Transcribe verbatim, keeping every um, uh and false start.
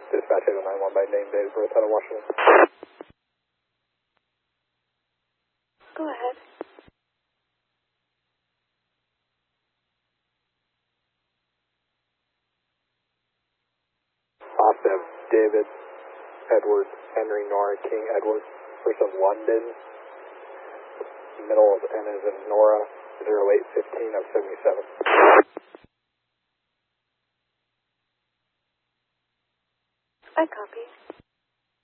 Dispatch eight oh nine one by name, date of birth out of Washington. Go ahead. Austin, David, Edward, Henry, Nora, King, Edward. First of London. Middle of N as in Nora. zero eight fifteen of seventy-seven.